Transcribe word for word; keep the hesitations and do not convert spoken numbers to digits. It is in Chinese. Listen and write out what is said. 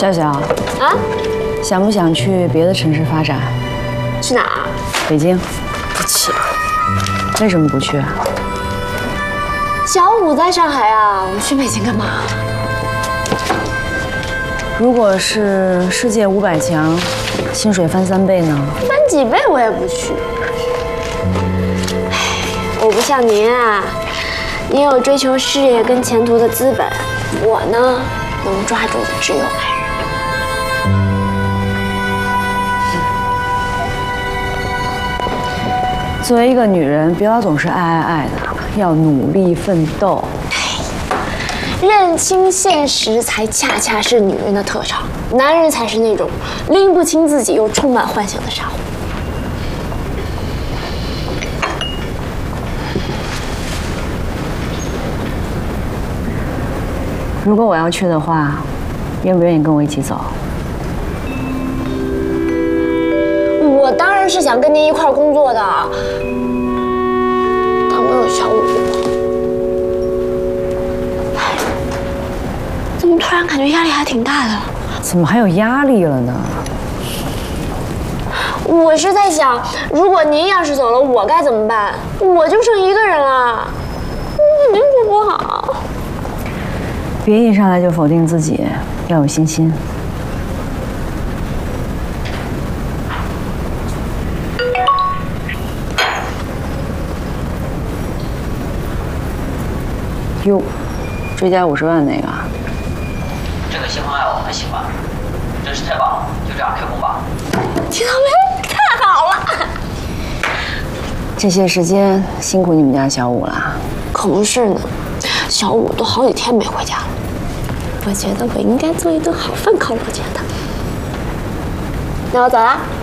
笑笑啊，想不想去别的城市发展？ 去哪儿？ 北京。 不去。 为什么不去？ 小五在上海啊，我们去北京干嘛？ 如果是世界五百强，薪水翻三倍呢？ 翻几倍我也不去。唉，我不像您啊，您有追求事业跟前途的资本，我呢，能抓住的只有爱人。 作为一个女人，不要总是爱爱爱的，要努力奋斗。 认清现实，才恰恰是女人的特长。男人才是那种拎不清自己又充满幻想的傻货。 如果我要去的话，愿不愿意跟我一起走？ 我当然是想跟您一块儿工作的，但我有小五。哎，怎么突然感觉压力还挺大的？ 怎么还有压力了呢？ 我是在想，如果您要是走了，我该怎么办？我就剩一个人了，我肯定过不好。 别一上来就否定自己，要有信心。 哟，追加五十万那个， 这个新方案我很喜欢，真是太棒了！就这样开工吧。 听到没？太好了！ 这些时间辛苦你们家小五了。 可不是呢，小五都好几天没回家了。我觉得我应该做一顿好饭犒劳姐的。那我走了。